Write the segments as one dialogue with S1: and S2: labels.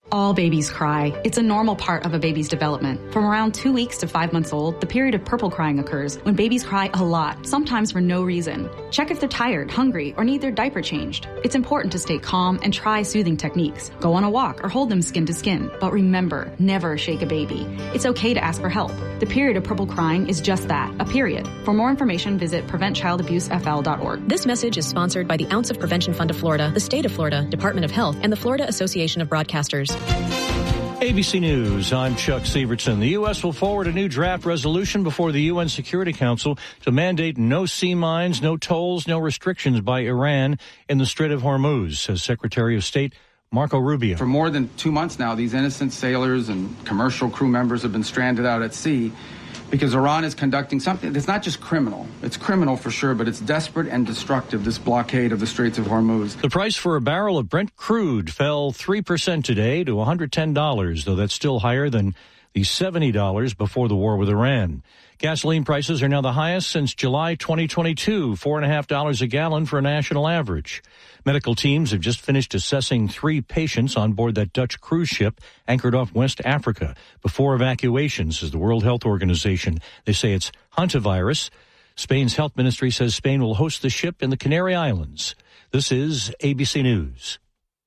S1: All babies cry. It's a normal part of a baby's development. From around 2 weeks to 5 months old, the period of purple crying occurs when babies cry a lot, sometimes for no reason. Check if they're tired, hungry, or need their diaper changed. It's important to stay calm and try soothing techniques. Go on a walk or hold them skin to skin. But remember, never shake a baby. It's okay to ask for help. The period of purple crying is just that, a period. For more information, visit PreventChildAbuseFL.org.
S2: This message is sponsored by the Ounce of Prevention Fund of Florida, the State of Florida, Department of Health, and the Florida Association of Broadcasters.
S3: ABC News, I'm Chuck Severson. The U.S. will forward a new draft resolution before the UN Security Council to mandate no sea mines, no tolls, no restrictions by Iran in the Strait of Hormuz, says Secretary of State Marco Rubio.
S4: For more than 2 months now, these innocent sailors and commercial crew members have been stranded out at sea because Iran is conducting something that's not just criminal. It's criminal for sure, but it's desperate and destructive, this blockade of the Straits of Hormuz.
S3: The price for a barrel of Brent crude fell 3% today to $110, though that's still higher than the $70 before the war with Iran. Gasoline prices are now the highest since July 2022, $4.50 a gallon for a national average. Medical teams have just finished assessing 3 patients on board that Dutch cruise ship anchored off West Africa before evacuation, says the World Health Organization. They say it's hantavirus. Spain's health ministry says Spain will host the ship in the Canary Islands. This is ABC News.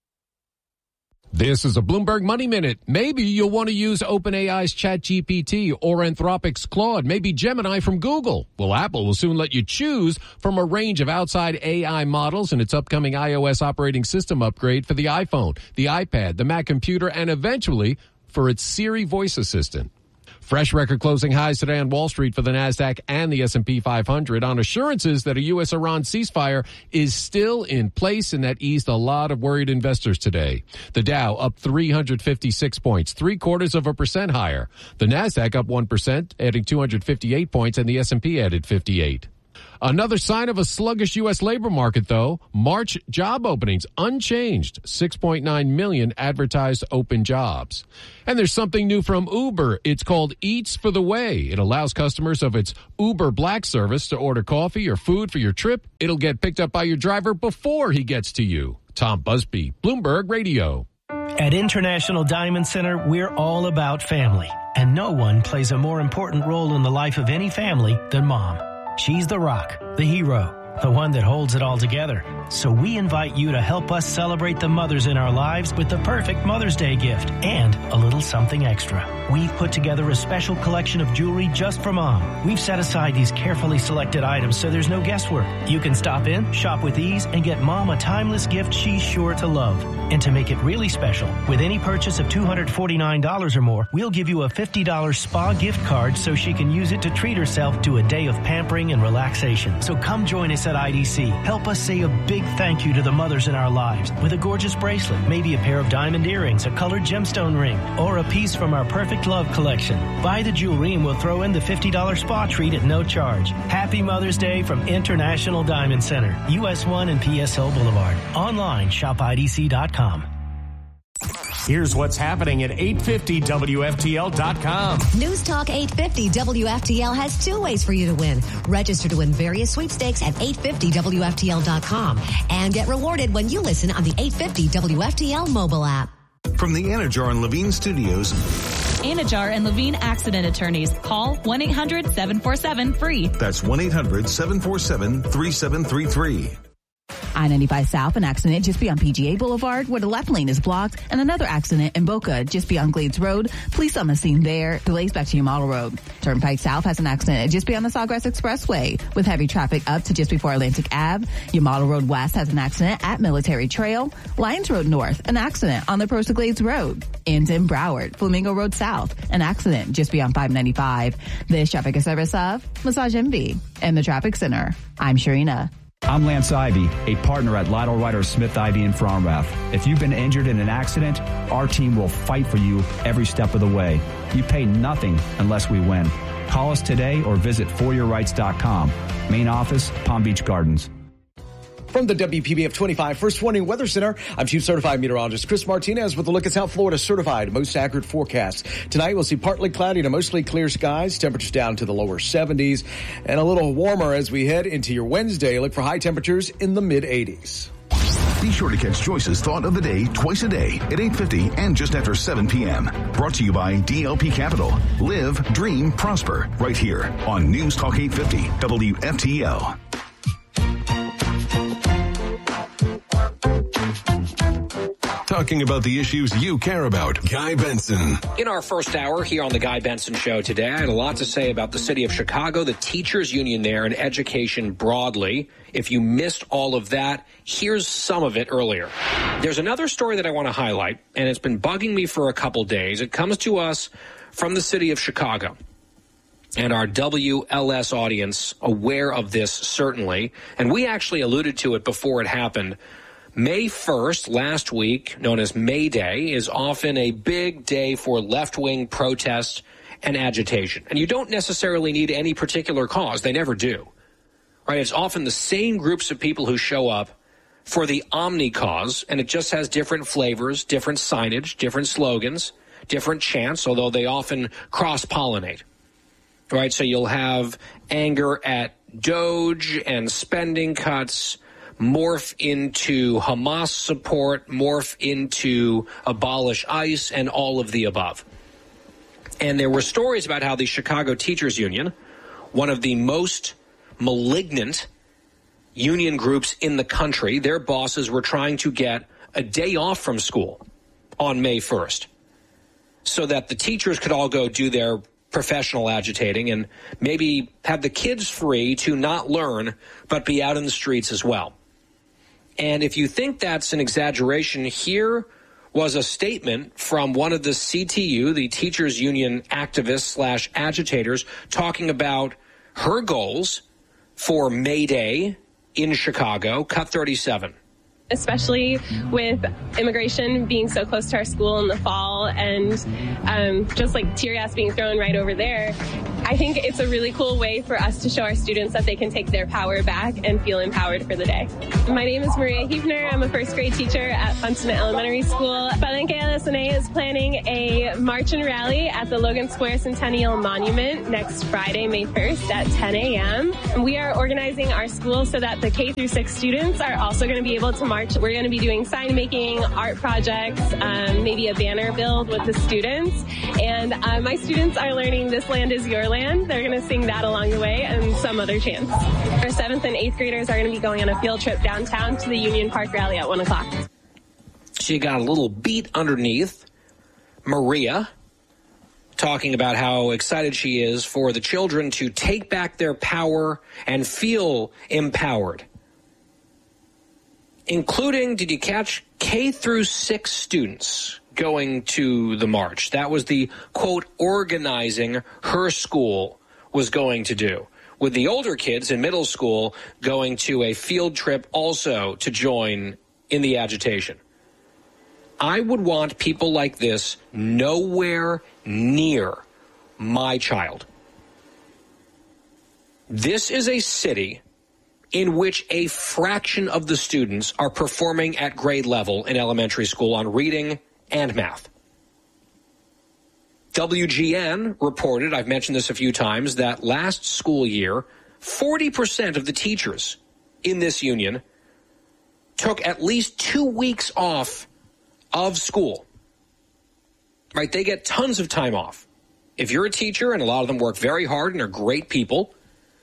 S5: This is a Bloomberg Money Minute. Maybe you'll want to use OpenAI's ChatGPT or Anthropic's Claude, maybe Gemini from Google. Well, Apple will soon let you choose from a range of outside AI models in its upcoming iOS operating system upgrade for the iPhone, the iPad, the Mac computer, and eventually for its Siri voice assistant. Fresh record closing highs today on Wall Street for the NASDAQ and the S&P 500 on assurances that a U.S.-Iran ceasefire is still in place, and that eased a lot of worried investors today. The Dow up 356 points, 0.75% higher. The NASDAQ up 1%, adding 258 points, and the S&P added 58. Another sign of a sluggish U.S. labor market, though. March job openings unchanged, 6.9 million advertised open jobs. And there's something new from Uber. It's called Eats for the Way. It allows customers of its Uber Black service to order coffee or food for your trip. It'll get picked up by your driver before he gets to you. Tom Busby, Bloomberg Radio.
S6: At International Diamond Center, we're all about family. And no one plays a more important role in the life of any family than Mom. She's the rock, the hero, the one that holds it all together. So we invite you to help us celebrate the mothers in our lives with the perfect Mother's Day gift and a little something extra. We've put together a special collection of jewelry just for Mom. We've set aside these carefully selected items so there's no guesswork. You can stop in, shop with ease, and get Mom a timeless gift she's sure to love. And to make it really special, with any purchase of $249 or more, we'll give you a $50 spa gift card so she can use it to treat herself to a day of pampering and relaxation. So come join us at IDC. Help us say a big thank you to the mothers in our lives with a gorgeous bracelet, maybe a pair of diamond earrings, a colored gemstone ring, or a piece from our Perfect Love collection. Buy the jewelry and we'll throw in the $50 spa treat at no charge. Happy Mother's Day from International Diamond Center, US 1 and PSO Boulevard. Online, shopidc.com.
S7: Here's what's happening at 850WFTL.com.
S8: News Talk 850 WFTL has 2 ways for you to win. Register to win various sweepstakes at 850WFTL.com and get rewarded when you listen on the 850 WFTL mobile app.
S9: From the Anajar and Levine Studios.
S10: Anajar and Levine Accident Attorneys. Call 1-800-747-FREE.
S9: That's 1-800-747-3733.
S11: I-95 South, an accident just beyond PGA Boulevard where the left lane is blocked, and another accident in Boca just beyond Glades Road. Police on the scene there. Delays back to your Model Road. Turnpike South has an accident just beyond the Sawgrass Expressway with heavy traffic up to just before Atlantic Ave. Your Model Road West has an accident at Military Trail. Lyons Road North, an accident on the approach to Glades Road. And in Broward, Flamingo Road South, an accident just beyond 595. This traffic is service of Massage MV and the Traffic Center. I'm Sharina.
S12: I'm Lance Ivy, a partner at Lytle Ryder Smith Ivy in Front Rath. If you've been injured in an accident, our team will fight for you every step of the way. You pay nothing unless we win. Call us today or visit foryourrights.com. Main office, Palm Beach Gardens.
S13: From the WPBF 25 First Warning Weather Center, I'm Chief Certified Meteorologist Chris Martinez with a look at South Florida certified most accurate forecast. Tonight we'll see partly cloudy to mostly clear skies, temperatures down to the lower 70s, and a little warmer as we head into your Wednesday. Look for high temperatures in the mid 80s.
S9: Be sure to catch Joyce's Thought of the Day twice a day at 8:50 and just after 7 p.m. Brought to you by DLP Capital. Live, dream, prosper. Right here on News Talk 850 WFTL. Talking about the issues you care about. Guy Benson.
S14: In our first hour here on the Guy Benson Show today, I had a lot to say about the city of Chicago, the teachers union there, and education broadly. If you missed all of that, here's some of it earlier. There's another story that I want to highlight, and it's been bugging me for a couple days. It comes to us from the city of Chicago. And our WLS audience aware of this, certainly. And we actually alluded to it before it happened. May 1st, last week, known as May Day, is often a big day for left-wing protest and agitation. And you don't necessarily need any particular cause. They never do. Right? It's often the same groups of people who show up for the Omni cause, and it just has different flavors, different signage, different slogans, different chants, although they often cross-pollinate. Right? So you'll have anger at DOGE and spending cuts, morph into Hamas support, morph into abolish ICE, and all of the above. And there were stories about how the Chicago Teachers Union, one of the most malignant union groups in the country, their bosses were trying to get a day off from school on May 1st so that the teachers could all go do their professional agitating and maybe have the kids free to not learn but be out in the streets as well. And if you think that's an exaggeration, here was a statement from one of the CTU, the teachers union activists / agitators, talking about her goals for May Day in Chicago, Cut 37.
S15: Especially with immigration being so close to our school in the fall and just like tear gas being thrown right over there, I think it's a really cool way for us to show our students that they can take their power back and feel empowered for the day. My name is Maria Huebner. I'm a first grade teacher at Funston Elementary School. Palenque LSNA is planning a march and rally at the Logan Square Centennial Monument next Friday, May 1st at 10 a.m. We are organizing our school so that the K through 6 students are also going to be able to march. We're going to be doing sign making, art projects, maybe a banner build with the students. And my students are learning This Land Is Your Land. They're going to sing that along the way and some other chants. Our 7th and 8th graders are going to be going on a field trip downtown to the Union Park rally at 1 o'clock.
S14: She got a little beat underneath. Maria talking about how excited she is for the children to take back their power and feel empowered. Including, did you catch, K through 6 students going to the march? That was the, quote, organizing her school was going to do. With the older kids in middle school going to a field trip also to join in the agitation. I would want people like this nowhere near my child. This is a city in which a fraction of the students are performing at grade level in elementary school on reading and math. WGN reported, I've mentioned this a few times, that last school year, 40% of the teachers in this union took at least 2 weeks off of school. Right? They get tons of time off. If you're a teacher, and a lot of them work very hard and are great people,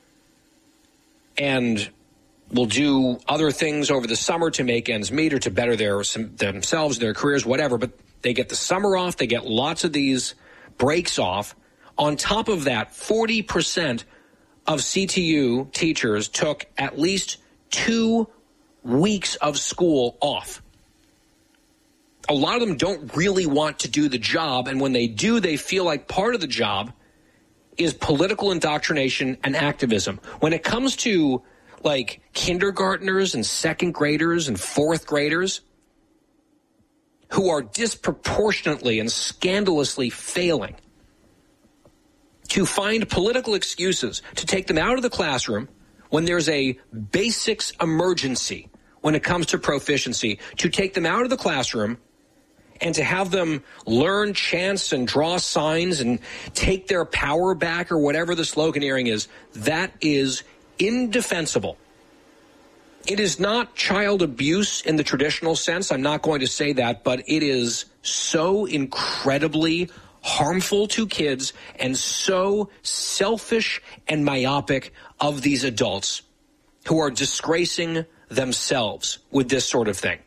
S14: and will do other things over the summer to make ends meet or to better themselves, their careers, whatever. But they get the summer off. They get lots of these breaks off. On top of that, 40% of CTU teachers took at least 2 weeks of school off. A lot of them don't really want to do the job. And when they do, they feel like part of the job is political indoctrination and activism. When it comes to like kindergartners and second graders and fourth graders who are disproportionately and scandalously failing to find political excuses to take them out of the classroom when there's a basics emergency when it comes to proficiency, to take them out of the classroom and to have them learn chants and draw signs and take their power back or whatever the sloganeering is, that is indefensible. It is not child abuse in the traditional sense. I'm not going to say that, but it is so incredibly harmful to kids and so selfish and myopic of these adults who are disgracing themselves with this sort of thing.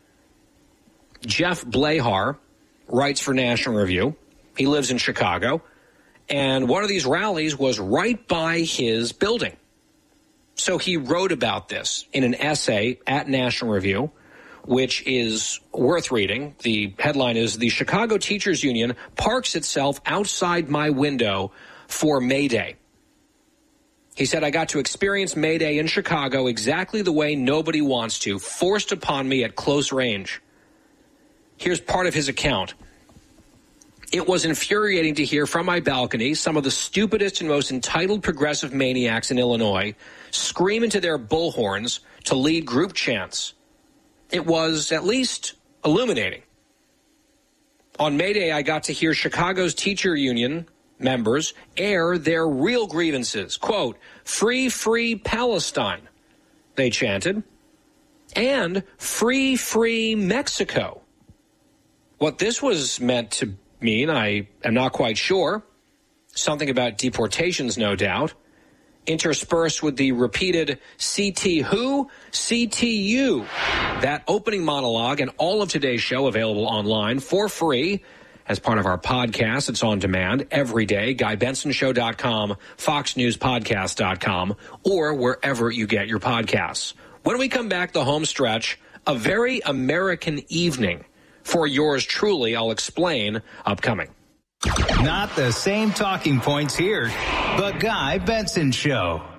S14: Jeff Blahar writes for National Review. He lives in Chicago, and one of these rallies was right by his building. So he wrote about this in an essay at National Review, which is worth reading. The headline is, "The Chicago Teachers Union parks itself outside my window for May Day." He said, "I got to experience May Day in Chicago exactly the way nobody wants to, forced upon me at close range." Here's part of his account. "It was infuriating to hear from my balcony some of the stupidest and most entitled progressive maniacs in Illinois scream into their bullhorns to lead group chants. It was at least illuminating. On May Day, I got to hear Chicago's teacher union members air their real grievances. Quote, 'Free, free Palestine,' they chanted, and 'Free, free Mexico.' What this was meant to mean, I am not quite sure. Something about deportations, no doubt. Interspersed with the repeated CT who? CTU. That opening monologue and all of today's show available online for free as part of our podcast. It's on demand every day. GuyBensonShow.com, FoxNewsPodcast.com, or wherever you get your podcasts. When we come back, the home stretch, a very American evening for yours truly. I'll explain upcoming.
S16: Not the same talking points here. The Guy Benson Show.